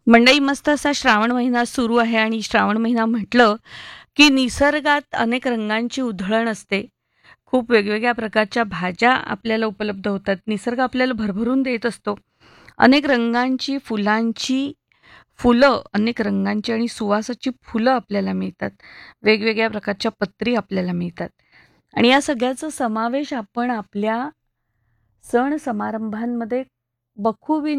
मंडई मस्त असा श्रावण महिना सुरू आहे आणि श्रावण महिना म्हटलं की निसर्गात अनेक रंगांची उधळण असते. खूप वेगवेगळ्या प्रकारच्या भाज्या आपल्याला उपलब्ध होतात. निसर्ग आपल्याला भरभरून देत असतो. अनेक रंगांची, फुलांची फुलं, अनेक रंगांची आणि सुवासाची फुलं आपल्याला मिळतात. वेगवेगळ्या प्रकारच्या पत्री आपल्याला मिळतात. आणि या सगळ्याचा समावेश आपण आपल्या सण समारंभांमध्ये बखूबीने